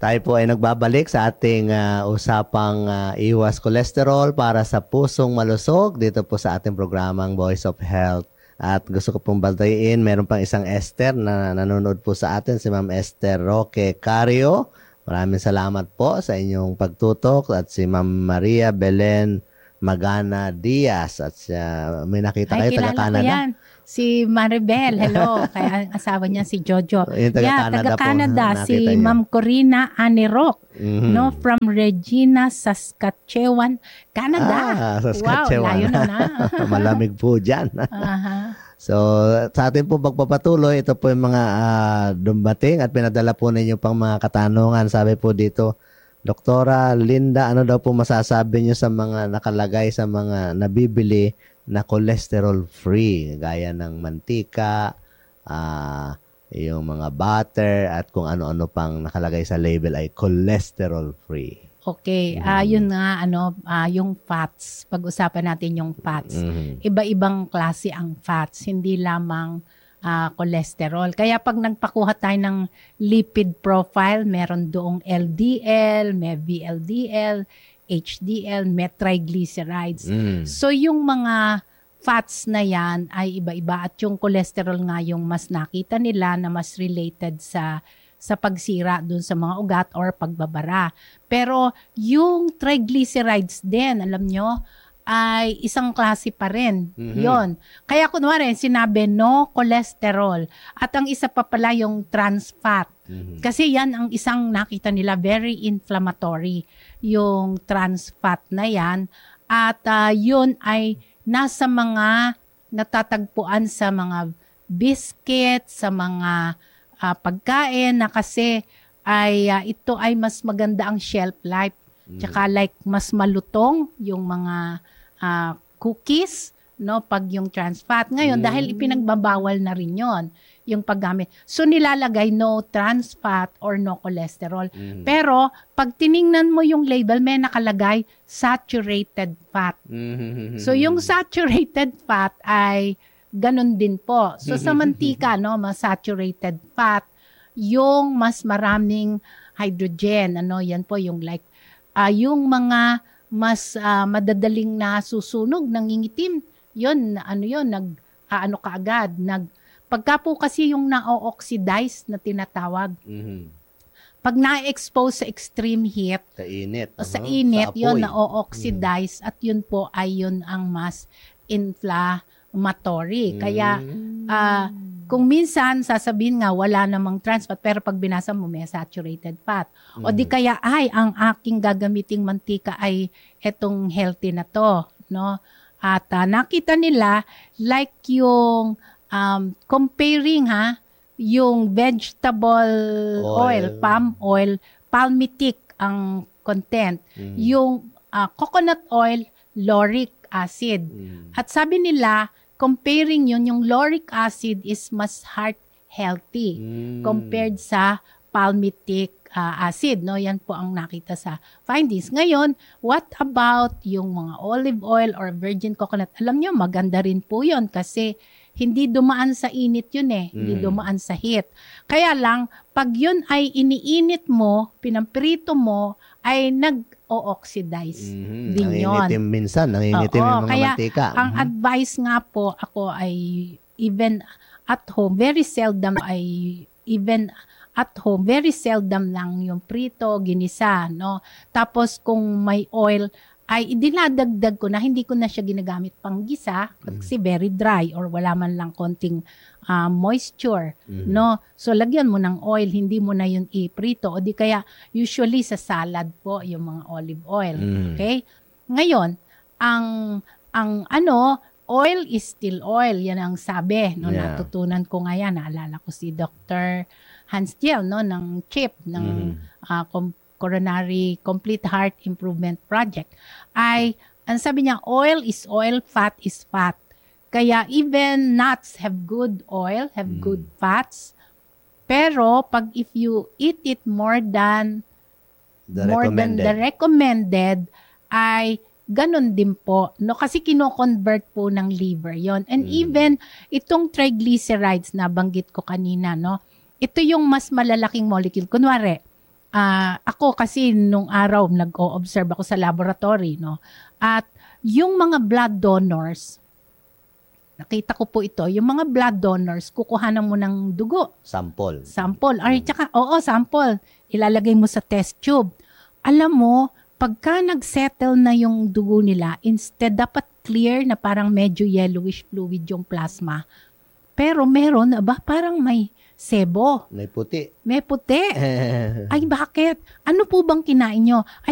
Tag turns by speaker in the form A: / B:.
A: Tayo po ay nagbabalik sa ating usapang iwas kolesterol para sa pusong malusog dito po sa ating programang Voice of Health. At gusto ko pong batayin, meron pang isang Esther na nanonood po sa atin, si Ma'am Esther Roque Cario. Maraming salamat po sa inyong pagtutok. At si Ma'am Maria Belen Magana Diaz. At may nakita kayo, taga-Canada.
B: Si Maribel, hello. Kaya ang asawa niya si Jojo. Taga-Canada si Ma'am Corina Anirok, no, from Regina, Saskatchewan, Canada.
A: Saskatchewan.
B: Wow, layo na.
A: Malamig po dyan. So, sa atin po pagpapatuloy, ito po yung mga dumating at pinadala po ninyo pang mga katanungan. Sabi po dito, Doktora Linda, ano daw po masasabi niyo sa mga nakalagay sa mga nabibili na cholesterol free, gaya ng mantika, yung mga butter, at kung ano-ano pang nakalagay sa label ay cholesterol free?
B: Okay, yun nga, yung fats. Pag-usapan natin yung fats. Iba-ibang klase ang fats, hindi lamang cholesterol. Kaya pag nagpakuha tayo ng lipid profile, meron doong LDL, may VLDL, HDL, may triglycerides. So yung mga fats na yan ay iba-iba, at yung cholesterol nga yung mas nakita nila na mas related sa pagsira dun sa mga ugat or pagbabara. Pero yung triglycerides din, alam nyo, ay isang klase pa rin. Yon. Kaya kunwari, sinabi no cholesterol. At ang isa pa pala yung trans fat. Kasi yan ang isang nakita nila, very inflammatory, yung trans fat na yan. At yun ay nasa mga natatagpuan sa mga biscuit, sa mga pagkain na kasi ay ito ay mas maganda ang shelf life. Tsaka like mas malutong yung mga cookies, no, pag yung trans fat. Ngayon, dahil ipinagbabawal na rin yon yung paggamit. So, nilalagay no trans fat or no cholesterol. Pero, pag tiningnan mo yung label, may nakalagay saturated fat. So, yung saturated fat ay ganun din po. So, sa mantika, no, mas saturated fat, yung mas maraming hydrogen, yan po yung like, yung mga mas madadaling nasusunog, nangingitim, yun, kaagad, pagka po kasi yung na-oxidize na tinatawag, pag na-expose sa extreme heat, sa init, yun, na-oxidize, at yun po ay yun ang mas inflammatory. Kaya, kung minsan sasabihin nga wala namang trans fat, pero pag binasa mo may saturated fat. O di kaya ang aking gagamiting mantika ay etong healthy na to, no? At nakita nila like yung comparing yung vegetable oil, palm oil, palmitic ang content. Yung coconut oil, lauric acid. At sabi nila, comparing yun, yung lauric acid is mas heart healthy compared sa palmitic acid, no? Yan po ang nakita sa findings. Ngayon, what about yung mga olive oil or virgin coconut? Alam nyo, maganda rin po yun kasi hindi dumaan sa init yun hindi dumaan sa heat. Kaya lang, pag yun ay iniinit mo, pinamprito mo, ay nag-o-oxidize din yun.
A: Nangingitim minsan, nangingitim yung mga mantika.
B: Ang advice nga po ako ay even at home, very seldom lang yung prito, ginisa, no? Tapos kung may oil, ay dinadagdag ko na, hindi ko na siya ginagamit pang gisa kasi very dry or wala man lang konting moisture, no? So lagyan mo ng oil, hindi mo na yun iprito, o di kaya usually sa salad po yung mga olive oil. Okay? Ngayon, ang oil is still oil, yan ang sabi, no? Natutunan ko nga yan, naalala ko si Dr. Hans Diel, no, ng CHIP, ng Coronary Complete Heart Improvement Project, ay, ang sabi niya, oil is oil, fat is fat. Kaya even nuts have good oil, have good fats, pero pag if you eat it more than the recommended, ay ganun din po, no? Kasi kino-convert po ng liver yon. And even itong triglycerides na banggit ko kanina, no? Ito yung mas malalaking molecule. Kunwari, ako kasi nung araw nag-o-observe ako sa laboratory, no? At yung mga blood donors, nakita ko po ito, yung mga blood donors, kukuhanan mo ng dugo.
A: Sample.
B: Ay, tsaka, sample. Ilalagay mo sa test tube. Alam mo, pagka nag-settle na yung dugo nila, instead dapat clear na parang medyo yellowish fluid yung plasma. Pero meron, parang may sebo.
A: May puti.
B: May puti. Ay, bakit? Ano po bang kinain nyo? Ay,